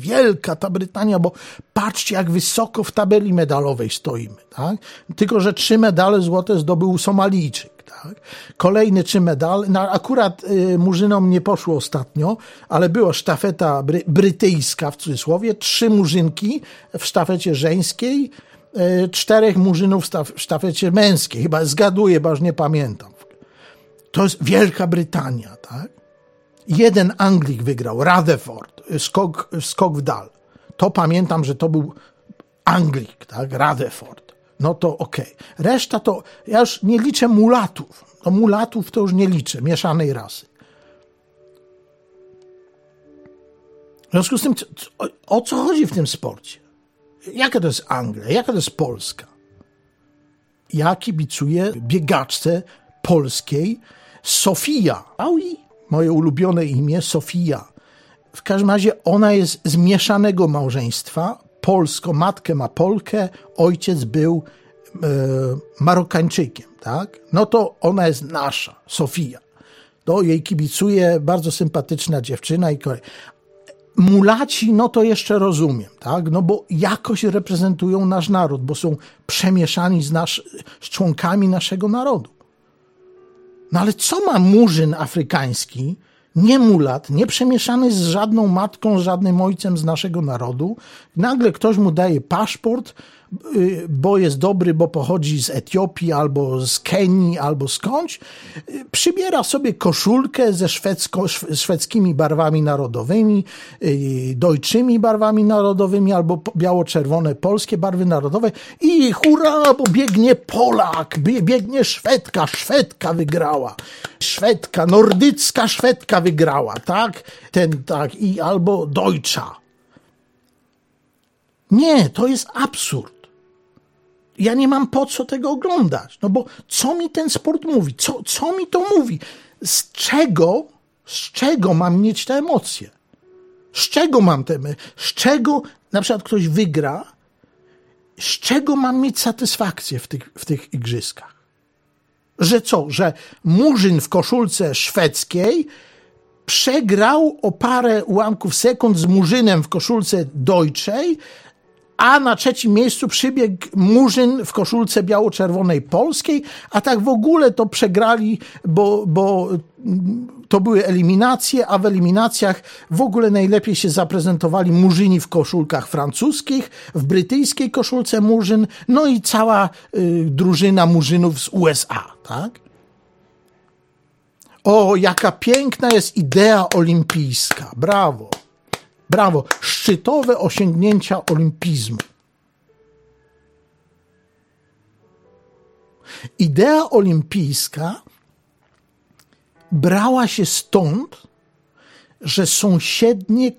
wielka ta Brytania, bo patrzcie, jak wysoko w tabeli medalowej stoimy, tak? Tylko że 3 medale złote zdobył Somalijczyk, tak? Kolejne 3 medale, no akurat Murzynom nie poszło ostatnio, ale była sztafeta brytyjska, w cudzysłowie, 3 murzynki w sztafecie żeńskiej, 4 murzynów w sztafecie męskiej, chyba zgaduję, bo już nie pamiętam. To jest Wielka Brytania, tak? 1 Anglik wygrał, Rutherford, skok w dal. To pamiętam, że to był Anglik, tak? Rutherford. No to okej. Reszta to, ja już nie liczę mulatów. No mulatów to już nie liczę, mieszanej rasy. W związku z tym, o co chodzi w tym sporcie? Jaka to jest Anglia? Jaka to jest Polska? Ja kibicuję biegaczce polskiej Sofia. Moje ulubione imię Sofia. W każdym razie ona jest z mieszanego małżeństwa. Matkę ma Polkę, ojciec był Marokańczykiem, tak? No to ona jest nasza, Sofia. To jej kibicuje, bardzo sympatyczna dziewczyna i kolej. Mulaci, no to jeszcze rozumiem, tak? No bo jakoś reprezentują nasz naród, bo są przemieszani z członkami naszego narodu. No ale co ma murzyn afrykański, nie mulat, nie przemieszany z żadną matką, z żadnym ojcem z naszego narodu? Nagle ktoś mu daje paszport, bo jest dobry, bo pochodzi z Etiopii, albo z Kenii, albo skądś. Przybiera sobie koszulkę ze szwedzkimi barwami narodowymi, dojczymi barwami narodowymi, albo biało-czerwone polskie barwy narodowe i hurra, bo biegnie Polak, biegnie Szwedka wygrała. Nordycka Szwedka wygrała, tak? I albo Deutscha. Nie, to jest absurd. Ja nie mam po co tego oglądać, no bo co mi ten sport mówi? Co mi to mówi? Z czego mam mieć te emocje? Z czego na przykład ktoś wygra? Z czego mam mieć satysfakcję w tych igrzyskach? Że co? Że murzyn w koszulce szwedzkiej przegrał o parę ułamków sekund z murzynem w koszulce deutschej, a na 3. miejscu przybiegł murzyn w koszulce biało-czerwonej polskiej, a tak w ogóle to przegrali, bo to były eliminacje, a w eliminacjach w ogóle najlepiej się zaprezentowali murzyni w koszulkach francuskich, w brytyjskiej koszulce murzyn, no i cała drużyna murzynów z USA, tak? O, jaka piękna jest idea olimpijska. Brawo. Brawo. Szczytowe osiągnięcia olimpizmu. Idea olimpijska brała się stąd, że sąsiednie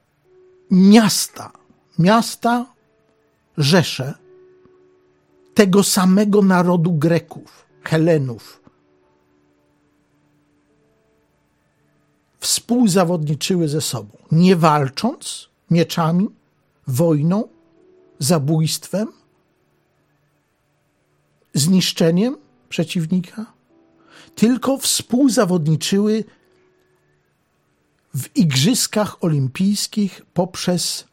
miasta rzesze tego samego narodu Greków, Helenów, współzawodniczyły ze sobą, nie walcząc mieczami, wojną, zabójstwem, zniszczeniem przeciwnika, tylko współzawodniczyły w igrzyskach olimpijskich poprzez,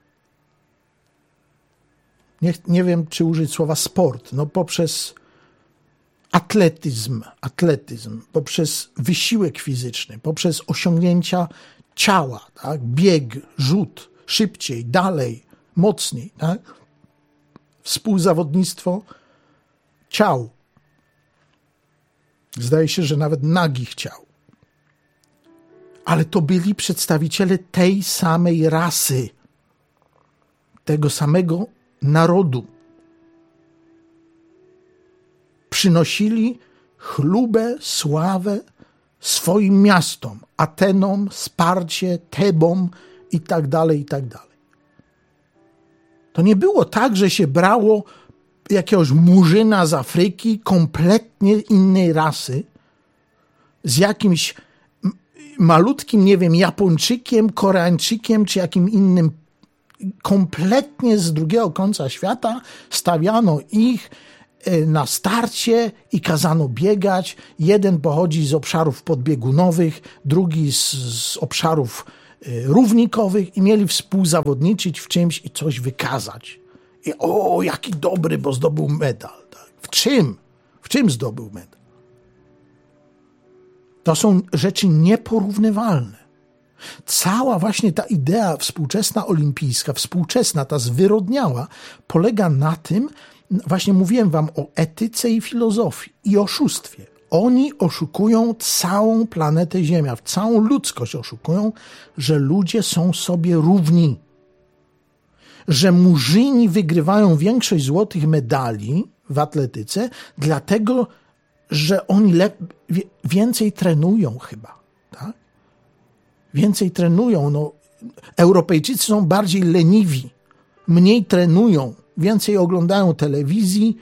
nie wiem czy użyć słowa sport, no poprzez atletyzm, poprzez wysiłek fizyczny, poprzez osiągnięcia ciała, tak? Bieg, rzut, szybciej, dalej, mocniej, tak? Współzawodnictwo ciał. Zdaje się, że nawet nagich ciał. Ale to byli przedstawiciele tej samej rasy, tego samego narodu. Przynosili chlubę, sławę swoim miastom, Atenom, Sparcie, Tebom i tak dalej, i tak dalej. To nie było tak, że się brało jakiegoś murzyna z Afryki, kompletnie innej rasy, z jakimś malutkim, nie wiem, Japończykiem, Koreańczykiem, czy jakim innym, kompletnie z drugiego końca świata, stawiano ich na starcie i kazano biegać. Jeden pochodzi z obszarów podbiegunowych, drugi z obszarów równikowych i mieli współzawodniczyć w czymś i coś wykazać. I jaki dobry, bo zdobył medal. Tak? W czym? W czym zdobył medal? To są rzeczy nieporównywalne. Cała właśnie ta idea współczesna olimpijska, współczesna, ta zwyrodniała, polega na tym, właśnie mówiłem wam o etyce i filozofii i oszustwie. Oni oszukują całą planetę Ziemia, całą ludzkość oszukują, że ludzie są sobie równi. Że murzyni wygrywają większość złotych medali w atletyce, dlatego, że oni więcej trenują chyba. Tak? Więcej trenują. No, Europejczycy są bardziej leniwi, mniej trenują, więcej oglądają telewizji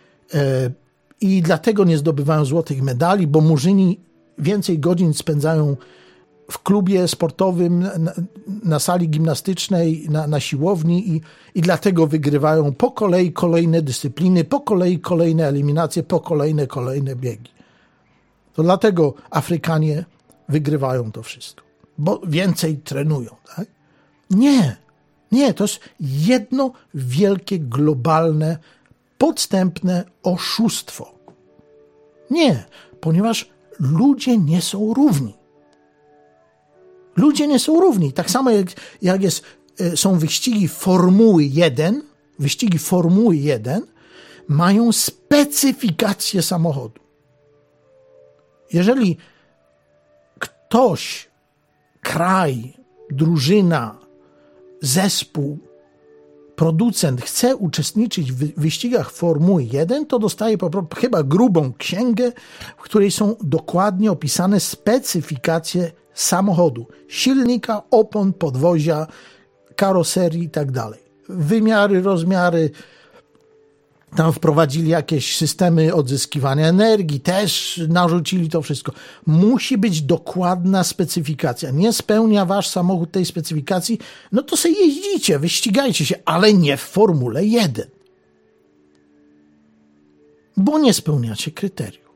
i dlatego nie zdobywają złotych medali, bo murzyni więcej godzin spędzają w klubie sportowym, na sali gimnastycznej, na siłowni i dlatego wygrywają po kolei kolejne dyscypliny, po kolei kolejne eliminacje, po kolejne biegi. To dlatego Afrykanie wygrywają to wszystko, bo więcej trenują. Tak? Nie, to jest jedno wielkie, globalne, podstępne oszustwo. Nie, ponieważ ludzie nie są równi. Ludzie nie są równi. Tak samo jak są wyścigi Formuły 1, wyścigi Formuły 1 mają specyfikację samochodu. Jeżeli ktoś, kraj, drużyna, zespół, producent chce uczestniczyć w wyścigach Formuły 1, to dostaje chyba grubą księgę, w której są dokładnie opisane specyfikacje samochodu, silnika, opon, podwozia, karoserii i tak dalej. Wymiary, rozmiary, tam wprowadzili jakieś systemy odzyskiwania energii, też narzucili to wszystko. Musi być dokładna specyfikacja. Nie spełnia wasz samochód tej specyfikacji, no to sobie jeździcie, wyścigajcie się, ale nie w Formule 1. Bo nie spełniacie kryteriów.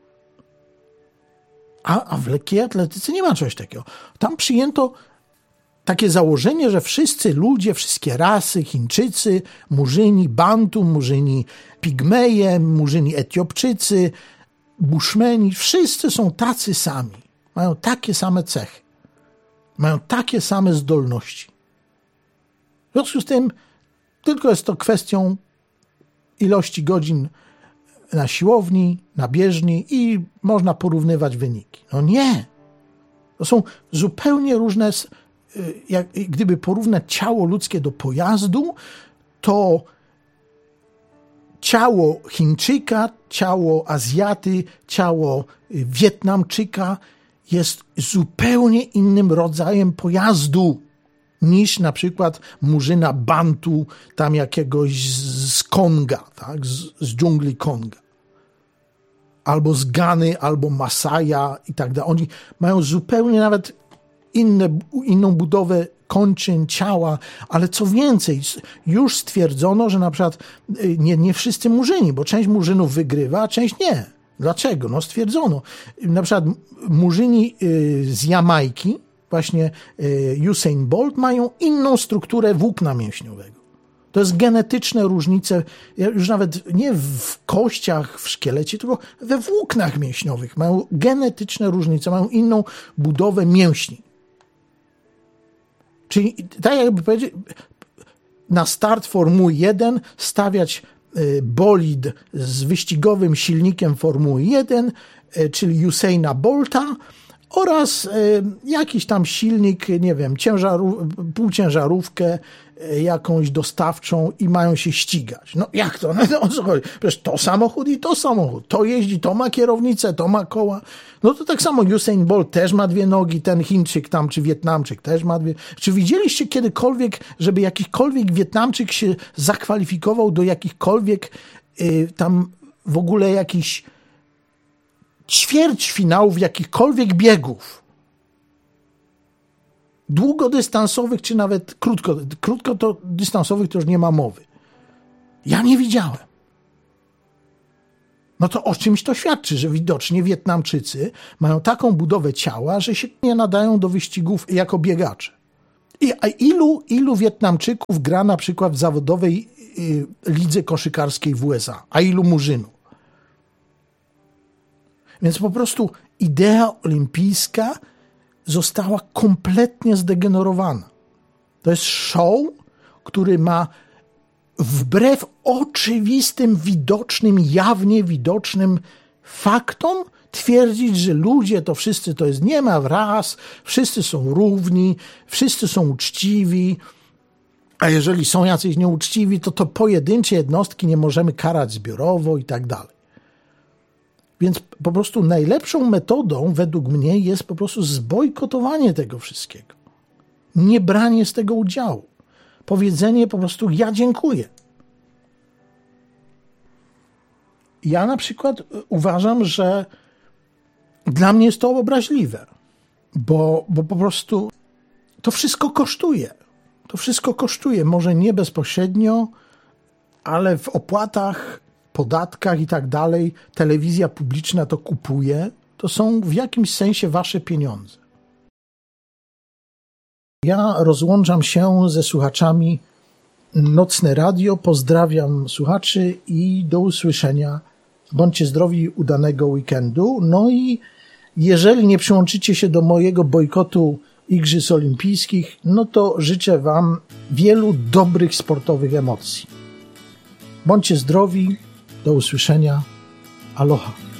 A w lekkiej atletyce nie ma czegoś takiego. Tam przyjęto takie założenie, że wszyscy ludzie, wszystkie rasy, Chińczycy, Murzyni, Bantu, Murzyni Pigmeje, Murzyni Etiopczycy, Bushmeni, wszyscy są tacy sami. Mają takie same cechy. Mają takie same zdolności. W związku z tym tylko jest to kwestią ilości godzin na siłowni, na bieżni i można porównywać wyniki. No nie. To są zupełnie różne. Jak gdyby porównać ciało ludzkie do pojazdu, to ciało Chińczyka, ciało Azjaty, ciało Wietnamczyka jest zupełnie innym rodzajem pojazdu niż na przykład murzyna Bantu, tam jakiegoś z Konga, tak? z dżungli Konga. Albo z Gany, albo Masaja i tak dalej. Oni mają zupełnie nawet inną budowę kończyn, ciała, ale co więcej, już stwierdzono, że na przykład nie wszyscy murzyni, bo część murzynów wygrywa, a część nie. Dlaczego? No stwierdzono. Na przykład murzyni z Jamajki, właśnie Usain Bolt, mają inną strukturę włókna mięśniowego. To jest genetyczne różnice, już nawet nie w kościach, w szkielecie, tylko we włóknach mięśniowych. Mają genetyczne różnice, mają inną budowę mięśni. Czyli tak jakby powiedzieć, na start Formuły 1 stawiać bolid z wyścigowym silnikiem Formuły 1, czyli Usaina Bolta oraz jakiś tam silnik, nie wiem, półciężarówkę jakąś dostawczą i mają się ścigać. No jak to? No o co chodzi? Przecież to samochód i to samochód. To jeździ, to ma kierownicę, to ma koła. No to tak samo Usain Bolt też ma dwie nogi, ten Chińczyk tam, czy Wietnamczyk też ma dwie. Czy widzieliście kiedykolwiek, żeby jakikolwiek Wietnamczyk się zakwalifikował do jakichkolwiek tam w ogóle jakichś ćwierćfinałów jakichkolwiek biegów? Długodystansowych, czy nawet krótkodystansowych to już nie ma mowy. Ja nie widziałem. No to o czymś to świadczy, że widocznie Wietnamczycy mają taką budowę ciała, że się nie nadają do wyścigów jako biegacze. A ilu Wietnamczyków gra na przykład w zawodowej lidze koszykarskiej w USA? A ilu Murzynów? Więc po prostu idea olimpijska została kompletnie zdegenerowana. To jest show, który ma wbrew oczywistym, widocznym, jawnie widocznym faktom twierdzić, że ludzie to wszyscy to jest, nie ma ras, wszyscy są równi, wszyscy są uczciwi, a jeżeli są jacyś nieuczciwi, to pojedyncze jednostki nie możemy karać zbiorowo i tak dalej. Więc po prostu najlepszą metodą według mnie jest po prostu zbojkotowanie tego wszystkiego. Nie branie z tego udziału. Powiedzenie po prostu ja dziękuję. Ja na przykład uważam, że dla mnie jest to obraźliwe, bo po prostu to wszystko kosztuje. To wszystko kosztuje. Może nie bezpośrednio, ale w opłatach, podatkach i tak dalej telewizja publiczna to kupuje. To są w jakimś sensie wasze pieniądze. Ja rozłączam się ze słuchaczami Nocne Radio. Pozdrawiam słuchaczy i do usłyszenia. Bądźcie zdrowi, udanego weekendu. No i jeżeli nie przyłączycie się do mojego bojkotu Igrzysk Olimpijskich, no to życzę wam wielu dobrych sportowych emocji. Bądźcie zdrowi, do usłyszenia. Aloha.